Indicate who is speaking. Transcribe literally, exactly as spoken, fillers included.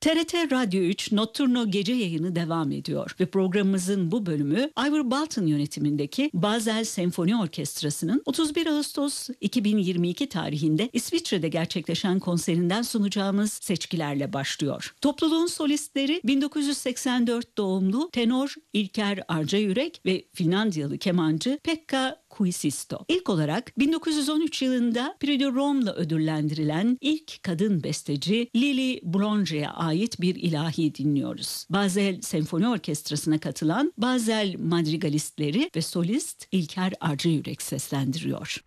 Speaker 1: T R T Radyo üç Notturno gece yayını devam ediyor ve programımızın bu bölümü Ivor Bolton yönetimindeki Basel Senfoni Orkestrası'nın otuz bir Ağustos iki bin yirmi iki tarihinde İsviçre'de gerçekleşen konserinden sunacağımız seçkilerle başlıyor. Topluluğun solistleri bin dokuz yüz seksen dört doğumlu tenor İlker Arcayürek ve Finlandiyalı kemancı Pekka Kuisisto. İlk olarak bin dokuz yüz on üç yılında Prix de Rome'la ödüllendirilen ilk kadın besteci Lili Boulonger'e ait bir ilahi dinliyoruz. Basel Senfoni Orkestrası'na katılan Basel madrigalistleri ve solist İlker Arcayürek seslendiriyor.